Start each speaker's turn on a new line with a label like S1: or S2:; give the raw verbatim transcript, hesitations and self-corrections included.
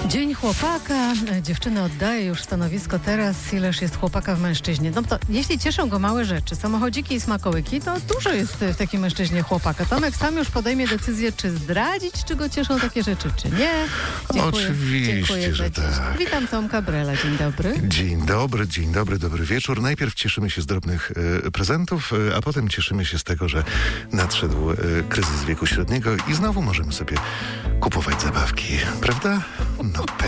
S1: Dzień chłopaka. Dziewczyna oddaje już stanowisko teraz, ileż jest chłopaka w mężczyźnie. No to jeśli cieszą go małe rzeczy, samochodziki i smakołyki, to dużo jest w takim mężczyźnie chłopaka. Tomek sam już podejmie decyzję, czy zdradzić, czy go cieszą takie rzeczy, czy nie. Dziękuję,
S2: Oczywiście,
S1: dziękuję
S2: że
S1: za dziś.
S2: tak.
S1: Witam Tomka Brela. Dzień dobry.
S2: Dzień dobry, dzień dobry, dobry wieczór. Najpierw cieszymy się z drobnych e, prezentów, e, a potem cieszymy się z tego, że nadszedł e, kryzys wieku średniego i znowu możemy sobie kupować zabawki, prawda? No